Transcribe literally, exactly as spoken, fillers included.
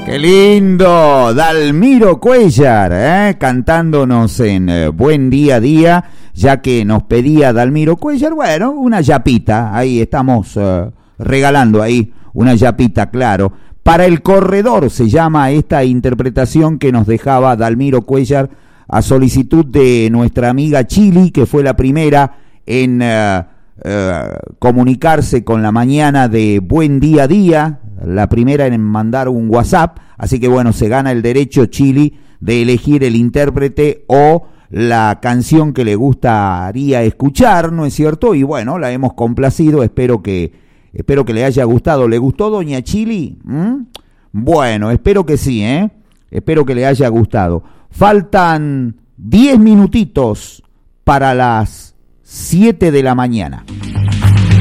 ¡Qué lindo! Dalmiro Cuéllar, ¿eh? Cantándonos en eh, Buen Día a Día, ya que nos pedía Dalmiro Cuéllar, bueno, una yapita, ahí estamos eh, regalando ahí una yapita, claro. Para el corredor se llama esta interpretación que nos dejaba Dalmiro Cuéllar a solicitud de nuestra amiga Chili, que fue la primera en eh, eh, comunicarse con la mañana de Buen Día a Día, la primera en mandar un WhatsApp, así que bueno, se gana el derecho Chili de elegir el intérprete o la canción que le gustaría escuchar, ¿no es cierto? Y bueno, la hemos complacido, espero que espero que le haya gustado. ¿Le gustó, doña Chili? ¿Mm? Bueno, espero que sí, ¿eh? Espero que le haya gustado. Faltan diez minutitos para las siete de la mañana.